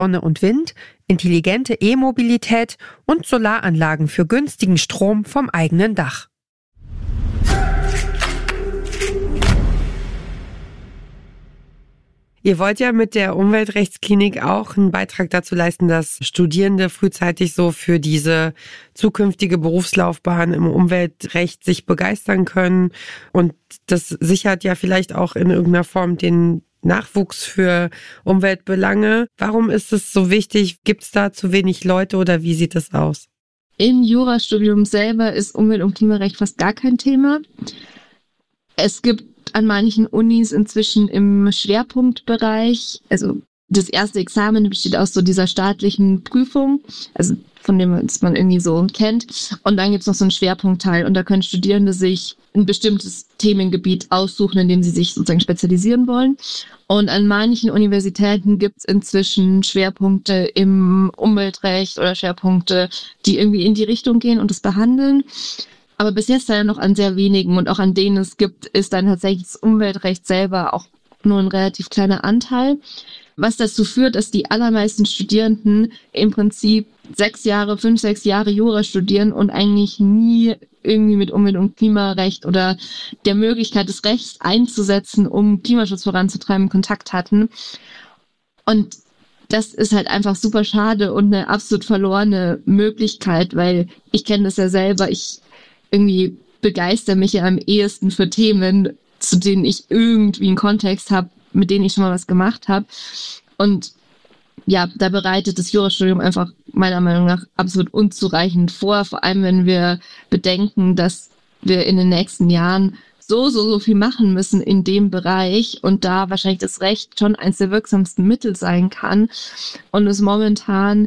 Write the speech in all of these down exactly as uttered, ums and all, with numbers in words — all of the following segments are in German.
Sonne und Wind, intelligente E-Mobilität und Solaranlagen für günstigen Strom vom eigenen Dach. Ihr wollt ja mit der Umweltrechtsklinik auch einen Beitrag dazu leisten, dass Studierende frühzeitig so für diese zukünftige Berufslaufbahn im Umweltrecht sich begeistern können. Und das sichert ja vielleicht auch in irgendeiner Form den Nachwuchs für Umweltbelange. Warum ist es so wichtig? Gibt es da zu wenig Leute oder wie sieht das aus? Im Jurastudium selber ist Umwelt- und Klimarecht fast gar kein Thema. Es gibt an manchen Unis inzwischen im Schwerpunktbereich, also das erste Examen besteht aus so dieser staatlichen Prüfung, also von dem man irgendwie so kennt. Und dann gibt es noch so einen Schwerpunktteil und da können Studierende sich ein bestimmtes Themengebiet aussuchen, in dem sie sich sozusagen spezialisieren wollen. Und an manchen Universitäten gibt es inzwischen Schwerpunkte im Umweltrecht oder Schwerpunkte, die irgendwie in die Richtung gehen und das behandeln. Aber bis jetzt leider noch an sehr wenigen und auch an denen es gibt, ist dann tatsächlich das Umweltrecht selber auch nur ein relativ kleiner Anteil. Was dazu führt, dass die allermeisten Studierenden im Prinzip sechs Jahre, fünf, sechs Jahre Jura studieren und eigentlich nie irgendwie mit Umwelt- und Klimarecht oder der Möglichkeit des Rechts einzusetzen, um Klimaschutz voranzutreiben, Kontakt hatten. Und das ist halt einfach super schade und eine absolut verlorene Möglichkeit, weil ich kenne das ja selber, ich irgendwie begeistere mich ja am ehesten für Themen, zu denen ich irgendwie einen Kontext habe, mit denen ich schon mal was gemacht habe. Und ja, da bereitet das Jurastudium einfach meiner Meinung nach absolut unzureichend vor, vor allem wenn wir bedenken, dass wir in den nächsten Jahren so, so, so viel machen müssen in dem Bereich und da wahrscheinlich das Recht schon eines der wirksamsten Mittel sein kann und es momentan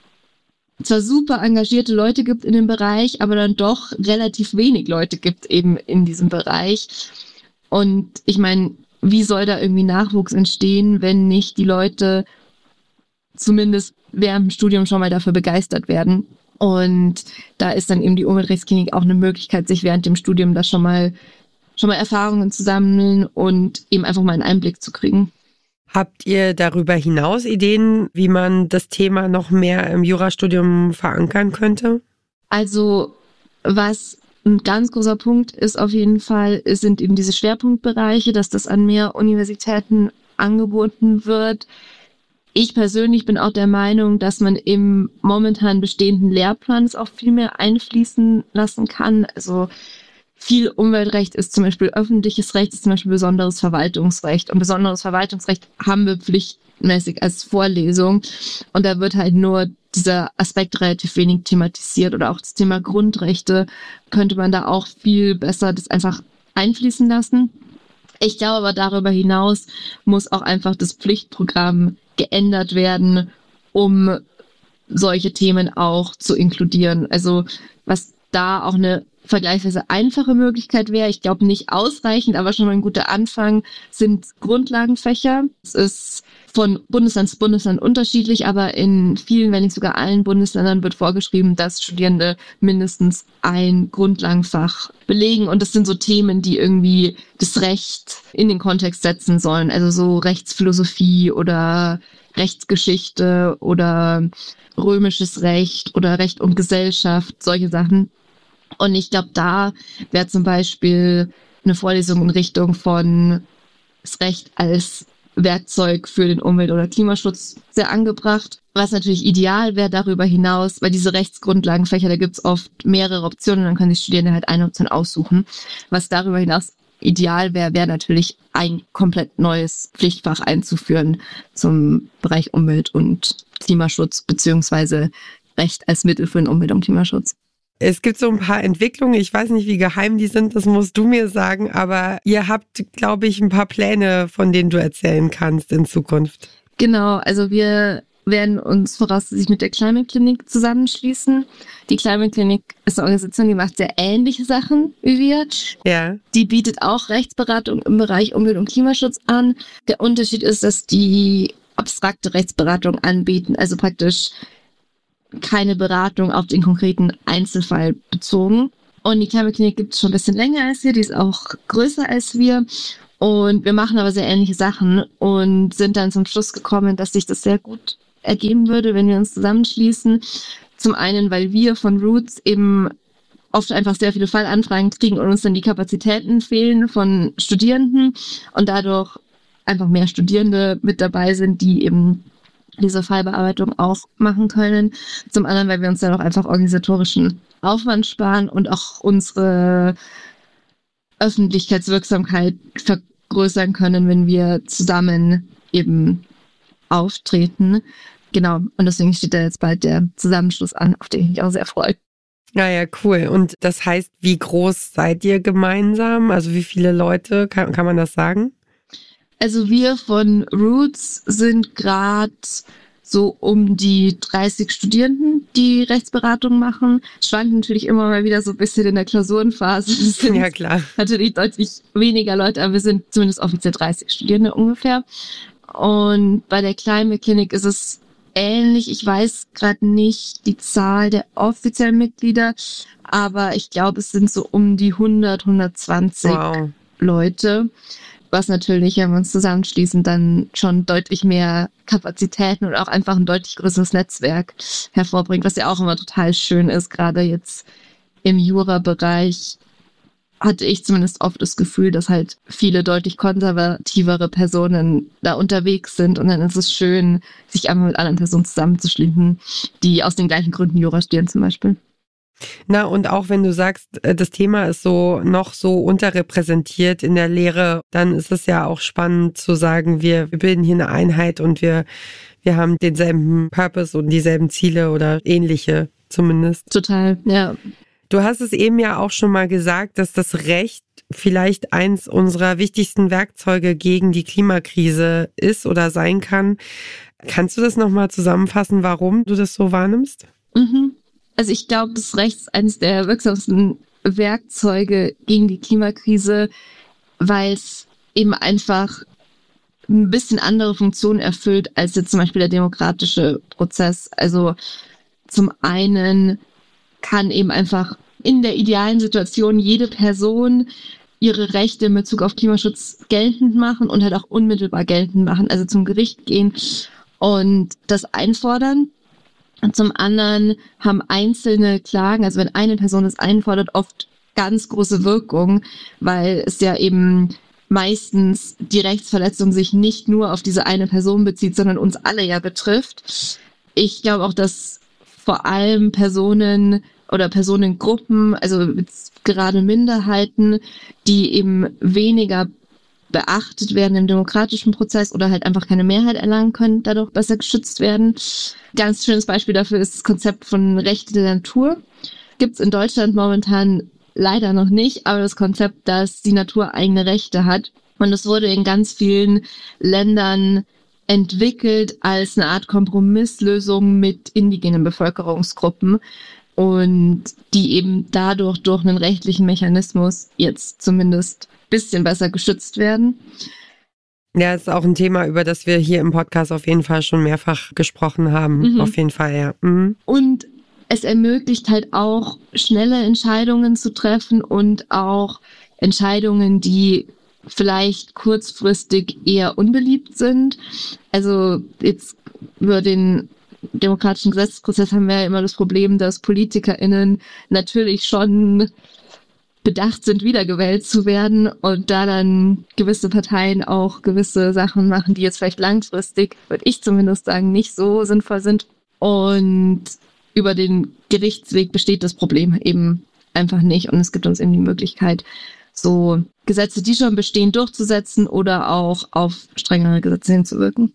zwar super engagierte Leute gibt in dem Bereich, aber dann doch relativ wenig Leute gibt eben in diesem Bereich. Und ich meine, wie soll da irgendwie Nachwuchs entstehen, wenn nicht die Leute zumindest während dem Studium schon mal dafür begeistert werden? Und da ist dann eben die Umweltrechtsklinik auch eine Möglichkeit, sich während dem Studium da schon mal, schon mal Erfahrungen zu sammeln und eben einfach mal einen Einblick zu kriegen. Habt ihr darüber hinaus Ideen, wie man das Thema noch mehr im Jurastudium verankern könnte? Also, was ein ganz großer Punkt ist auf jeden Fall, sind eben diese Schwerpunktbereiche, dass das an mehr Universitäten angeboten wird. Ich persönlich bin auch der Meinung, dass man im momentan bestehenden Lehrplan es auch viel mehr einfließen lassen kann. Also viel Umweltrecht ist zum Beispiel öffentliches Recht, ist zum Beispiel besonderes Verwaltungsrecht. Und besonderes Verwaltungsrecht haben wir pflichtmäßig als Vorlesung. Und da wird halt nur dieser Aspekt relativ wenig thematisiert. Oder auch das Thema Grundrechte könnte man da auch viel besser das einfach einfließen lassen. Ich glaube aber darüber hinaus muss auch einfach das Pflichtprogramm geändert werden, um solche Themen auch zu inkludieren. Also was da auch eine vergleichsweise einfache Möglichkeit wäre, ich glaube nicht ausreichend, aber schon mal ein guter Anfang, sind Grundlagenfächer. Es ist von Bundesland zu Bundesland unterschiedlich, aber in vielen, wenn nicht sogar allen Bundesländern wird vorgeschrieben, dass Studierende mindestens ein Grundlagenfach belegen. Und das sind so Themen, die irgendwie das Recht in den Kontext setzen sollen. Also so Rechtsphilosophie oder Rechtsgeschichte oder römisches Recht oder Recht und Gesellschaft, solche Sachen. Und ich glaube, da wäre zum Beispiel eine Vorlesung in Richtung von das Recht als Werkzeug für den Umwelt- oder Klimaschutz sehr angebracht. Was natürlich ideal wäre darüber hinaus, weil diese Rechtsgrundlagenfächer, da gibt es oft mehrere Optionen, dann können die Studierende halt eine Option aussuchen. Was darüber hinaus ideal wäre, wäre natürlich ein komplett neues Pflichtfach einzuführen zum Bereich Umwelt- und Klimaschutz beziehungsweise Recht als Mittel für den Umwelt- und Klimaschutz. Es gibt so ein paar Entwicklungen, ich weiß nicht, wie geheim die sind, das musst du mir sagen, aber ihr habt, glaube ich, ein paar Pläne, von denen du erzählen kannst in Zukunft. Genau, also wir werden uns voraussichtlich mit der Climate Clinic zusammenschließen. Die Climate Clinic ist eine Organisation, die macht sehr ähnliche Sachen wie wir. Ja. Die bietet auch Rechtsberatung im Bereich Umwelt- und Klimaschutz an. Der Unterschied ist, dass die abstrakte Rechtsberatung anbieten, also praktisch keine Beratung auf den konkreten Einzelfall bezogen. Und die Climate Clinic gibt es schon ein bisschen länger als wir, die ist auch größer als wir. Und wir machen aber sehr ähnliche Sachen und sind dann zum Schluss gekommen, dass sich das sehr gut ergeben würde, wenn wir uns zusammenschließen. Zum einen, weil wir von Roots eben oft einfach sehr viele Fallanfragen kriegen und uns dann die Kapazitäten fehlen von Studierenden und dadurch einfach mehr Studierende mit dabei sind, die eben diese Fallbearbeitung auch machen können. Zum anderen, weil wir uns dann auch einfach organisatorischen Aufwand sparen und auch unsere Öffentlichkeitswirksamkeit vergrößern können, wenn wir zusammen eben auftreten. Genau, und deswegen steht da jetzt bald der Zusammenschluss an, auf den ich mich auch sehr freue. Naja, cool. Und das heißt, wie groß seid ihr gemeinsam? Also wie viele Leute, kann, kann man das sagen? Also wir von Roots sind gerade so um die dreißig Studierenden, die Rechtsberatung machen. Schwankt natürlich immer mal wieder so ein bisschen in der Klausurenphase. Es sind ja, klar. natürlich deutlich weniger Leute, aber wir sind zumindest offiziell dreißig Studierende ungefähr. Und bei der Climate Clinic ist es ähnlich. Ich weiß gerade nicht die Zahl der offiziellen Mitglieder, aber ich glaube, es sind so um die hundert, hundertzwanzig wow. Leute, was natürlich, wenn wir uns zusammenschließen, dann schon deutlich mehr Kapazitäten und auch einfach ein deutlich größeres Netzwerk hervorbringt, was ja auch immer total schön ist. Gerade jetzt im Jura-Bereich hatte ich zumindest oft das Gefühl, dass halt viele deutlich konservativere Personen da unterwegs sind und dann ist es schön, sich einmal mit anderen Personen zusammenzuschließen, die aus den gleichen Gründen Jura studieren zum Beispiel. Na, und auch wenn du sagst, das Thema ist so noch so unterrepräsentiert in der Lehre, dann ist es ja auch spannend zu sagen, wir, wir bilden hier eine Einheit und wir, wir haben denselben Purpose und dieselben Ziele oder ähnliche zumindest. Total, ja. Du hast es eben ja auch schon mal gesagt, dass das Recht vielleicht eins unserer wichtigsten Werkzeuge gegen die Klimakrise ist oder sein kann. Kannst du das nochmal zusammenfassen, warum du das so wahrnimmst? Mhm. Also ich glaube, das Recht ist eines der wirksamsten Werkzeuge gegen die Klimakrise, weil es eben einfach ein bisschen andere Funktionen erfüllt als jetzt zum Beispiel der demokratische Prozess. Also zum einen kann eben einfach in der idealen Situation jede Person ihre Rechte in Bezug auf Klimaschutz geltend machen und halt auch unmittelbar geltend machen, also zum Gericht gehen und das einfordern. Und zum anderen haben einzelne Klagen, also wenn eine Person es einfordert, oft ganz große Wirkung, weil es ja eben meistens die Rechtsverletzung sich nicht nur auf diese eine Person bezieht, sondern uns alle ja betrifft. Ich glaube auch, dass vor allem Personen oder Personengruppen, also jetzt gerade Minderheiten, die eben weniger beachtet werden im demokratischen Prozess oder halt einfach keine Mehrheit erlangen können, dadurch besser geschützt werden. Ganz schönes Beispiel dafür ist das Konzept von Rechte der Natur. Gibt es in Deutschland momentan leider noch nicht, aber das Konzept, dass die Natur eigene Rechte hat. Und es wurde in ganz vielen Ländern entwickelt als eine Art Kompromisslösung mit indigenen Bevölkerungsgruppen und die eben dadurch durch einen rechtlichen Mechanismus jetzt zumindest ein bisschen besser geschützt werden. Ja, ist auch ein Thema, über das wir hier im Podcast auf jeden Fall schon mehrfach gesprochen haben. Mhm. Auf jeden Fall, ja. Mhm. Und es ermöglicht halt auch schnelle Entscheidungen zu treffen und auch Entscheidungen, die vielleicht kurzfristig eher unbeliebt sind. Also jetzt über den demokratischen Gesetzesprozess haben wir ja immer das Problem, dass PolitikerInnen natürlich schon bedacht sind, wiedergewählt zu werden und da dann gewisse Parteien auch gewisse Sachen machen, die jetzt vielleicht langfristig, würde ich zumindest sagen, nicht so sinnvoll sind. Und über den Gerichtsweg besteht das Problem eben einfach nicht und es gibt uns eben die Möglichkeit, so Gesetze, die schon bestehen, durchzusetzen oder auch auf strengere Gesetze hinzuwirken.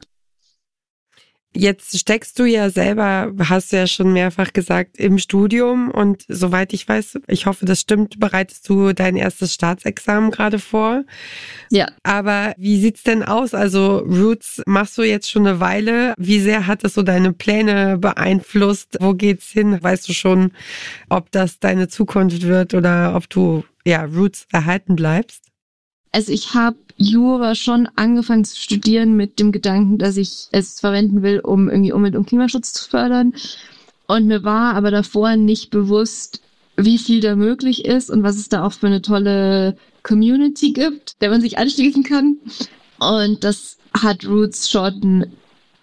Jetzt steckst du ja selber, hast du ja schon mehrfach gesagt, im Studium und soweit ich weiß, ich hoffe, das stimmt, bereitest du dein erstes Staatsexamen gerade vor. Ja. Aber wie sieht's denn aus? Also Roots machst du jetzt schon eine Weile. Wie sehr hat das so deine Pläne beeinflusst? Wo geht's hin? Weißt du schon, ob das deine Zukunft wird oder ob du ja Roots erhalten bleibst? Also ich habe Jura schon angefangen zu studieren mit dem Gedanken, dass ich es verwenden will, um irgendwie Umwelt- und Klimaschutz zu fördern. Und mir war aber davor nicht bewusst, wie viel da möglich ist und was es da auch für eine tolle Community gibt, der man sich anschließen kann. Und das hat Roots schon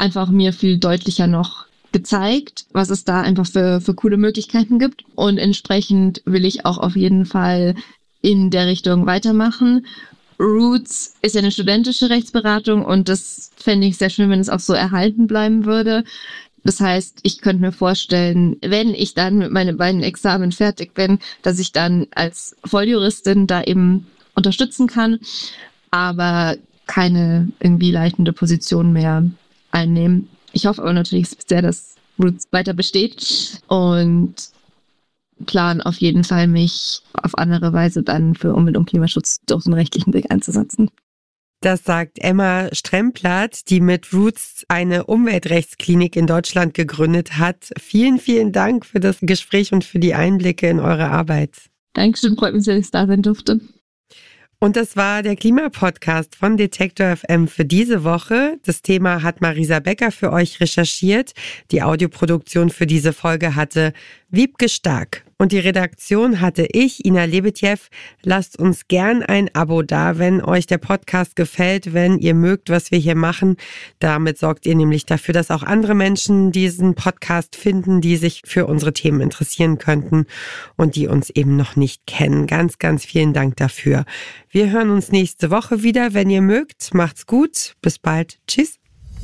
einfach mir viel deutlicher noch gezeigt, was es da einfach für, für coole Möglichkeiten gibt. Und entsprechend will ich auch auf jeden Fall in der Richtung weitermachen. Roots ist ja eine studentische Rechtsberatung und das fände ich sehr schön, wenn es auch so erhalten bleiben würde. Das heißt, ich könnte mir vorstellen, wenn ich dann mit meinen beiden Examen fertig bin, dass ich dann als Volljuristin da eben unterstützen kann, aber keine irgendwie leitende Position mehr einnehmen. Ich hoffe aber natürlich sehr, dass Roots weiter besteht und plan auf jeden Fall, mich auf andere Weise dann für Umwelt- und Klimaschutz durch den rechtlichen Weg einzusetzen. Das sagt Emma Stremplath, die mit Roots eine Umweltrechtsklinik in Deutschland gegründet hat. Vielen, vielen Dank für das Gespräch und für die Einblicke in eure Arbeit. Dankeschön, freut mich sehr, dass ich da sein durfte. Und das war der Klimapodcast von Detektor F M für diese Woche. Das Thema hat Marisa Becker für euch recherchiert. Die Audioproduktion für diese Folge hatte Wiebke Stark. Und die Redaktion hatte ich, Ina Lebetjew. Lasst uns gern ein Abo da, wenn euch der Podcast gefällt, wenn ihr mögt, was wir hier machen. Damit sorgt ihr nämlich dafür, dass auch andere Menschen diesen Podcast finden, die sich für unsere Themen interessieren könnten und die uns eben noch nicht kennen. Ganz, ganz vielen Dank dafür. Wir hören uns nächste Woche wieder, wenn ihr mögt. Macht's gut. Bis bald. Tschüss.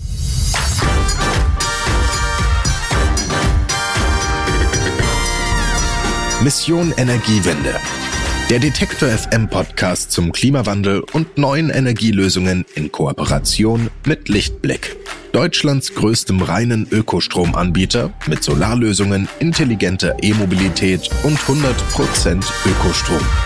Mission Energiewende. Der Detektor F M Podcast zum Klimawandel und neuen Energielösungen in Kooperation mit Lichtblick. Deutschlands größtem reinen Ökostromanbieter mit Solarlösungen, intelligenter E-Mobilität und hundert Prozent Ökostrom.